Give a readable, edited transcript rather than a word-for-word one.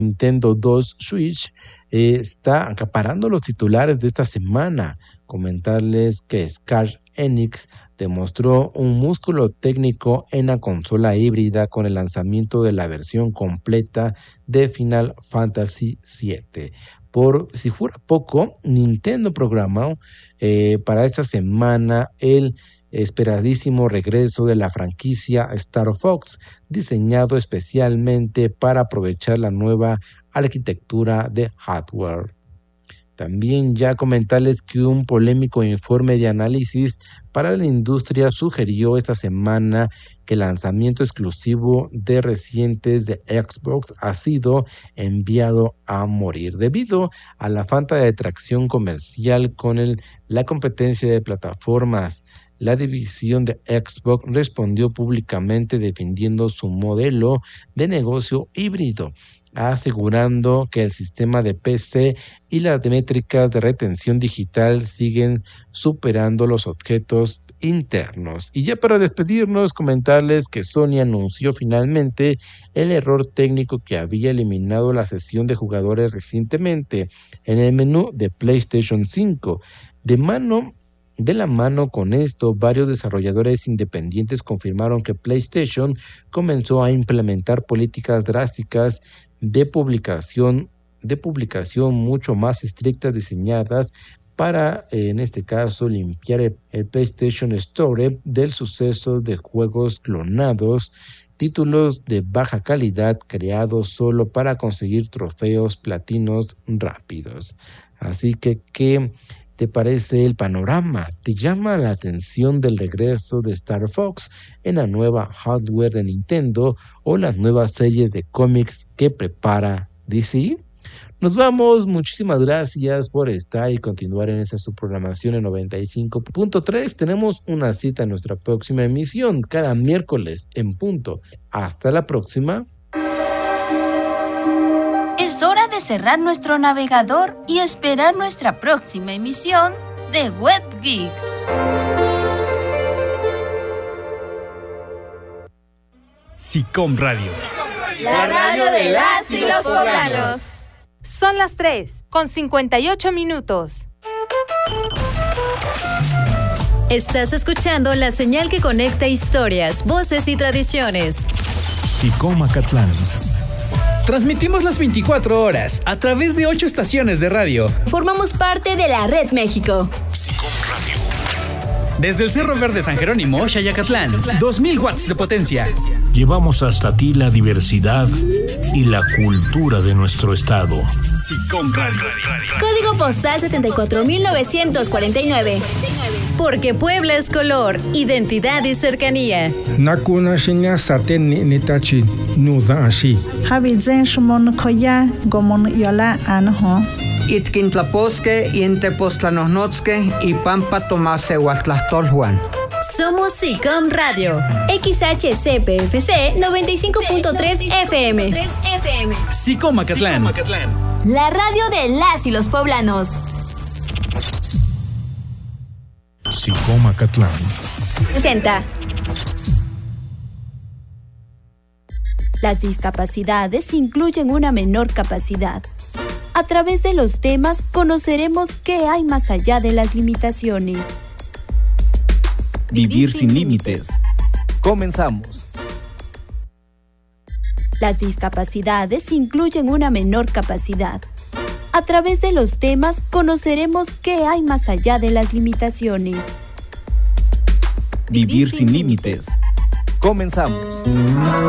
Nintendo 2 Switch está acaparando los titulares de esta semana. Comentarles que Square Enix demostró un músculo técnico en la consola híbrida con el lanzamiento de la versión completa de Final Fantasy VII. Por si fuera poco, Nintendo programó para esta semana el esperadísimo regreso de la franquicia Star Fox, diseñado especialmente para aprovechar la nueva arquitectura de hardware. También ya comentarles que un polémico informe de análisis para la industria sugirió esta semana que el lanzamiento exclusivo de recientes de Xbox ha sido enviado a morir debido a la falta de atracción comercial con la competencia de plataformas. La división de Xbox respondió públicamente defendiendo su modelo de negocio híbrido, asegurando que el sistema de PC y las métricas de retención digital siguen superando los objetos internos. Y ya para despedirnos, comentarles que Sony anunció finalmente el error técnico que había eliminado la sesión de jugadores recientemente en el menú de PlayStation 5. De la mano con esto, varios desarrolladores independientes confirmaron que PlayStation comenzó a implementar políticas drásticas de publicación mucho más estrictas diseñadas para, en este caso, limpiar el PlayStation Store del suceso de juegos clonados, títulos de baja calidad creados solo para conseguir trofeos platinos rápidos. Así que, ¿qué te parece el panorama? ¿Te llama la atención del regreso de Star Fox en la nueva hardware de Nintendo o las nuevas series de cómics que prepara DC? Nos vamos, muchísimas gracias por estar y continuar en esta subprogramación en 95.3. Tenemos una cita en nuestra próxima emisión, cada miércoles en punto. Hasta la próxima. Es hora de cerrar nuestro navegador y esperar nuestra próxima emisión de Web Geeks. SICOM Radio. La radio de las y los poblanos. Son las 3:58. Estás escuchando la señal que conecta historias, voces y tradiciones. SICOM Acatlán. Transmitimos las 24 horas a través de 8 estaciones de radio. Formamos parte de la Red México. SICOM Radio. Desde el Cerro Verde San Jerónimo, Xayacatlán, 2000 watts de potencia. Llevamos hasta ti la diversidad y la cultura de nuestro estado. SICOM Radio. Código postal 74949. Porque Puebla es color, identidad y cercanía. Nakuna shinya saten nitachi nuza ashi. Habizen shmon koya gomon yola anho. Itkintlaposque, Intepostlanosnotzque y Pampa Tomase Huatlastolhuan. Somos SICOM Radio. XHCPFC 95.3 FM. SICOM Acatlán. La radio de las y los poblanos. SICOM Acatlán. Presenta. Las discapacidades incluyen una menor capacidad. A través de los temas conoceremos qué hay más allá de las limitaciones. Vivir sin límites. Comenzamos. Las discapacidades incluyen una menor capacidad. A través de los temas conoceremos qué hay más allá de las limitaciones. Vivir sin límites. Comenzamos.